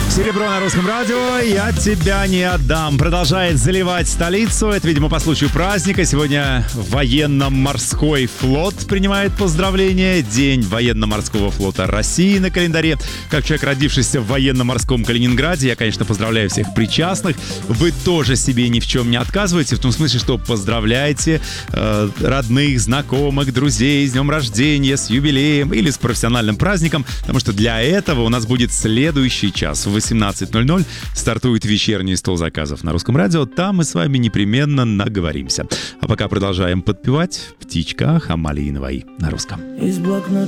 Серебро на русском радио, я тебя не отдам. Продолжает заливать столицу. Это, видимо, по случаю праздника. Сегодня военно-морской флот принимает поздравления. День военно-морского флота России на календаре. Как человек, родившийся в военно-морском Калининграде, я, конечно, поздравляю всех причастных. Вы тоже себе ни в чем не отказываете. В том смысле, что поздравляете родных, знакомых, друзей с днем рождения, с юбилеем или с профессиональным праздником. Потому что для этого у нас будет следующий час. В 18:00 стартует вечерний стол заказов на русском радио. Там мы с вами непременно наговоримся. А пока продолжаем подпевать «Птичка Хамалииновой» на русском. Из блокнота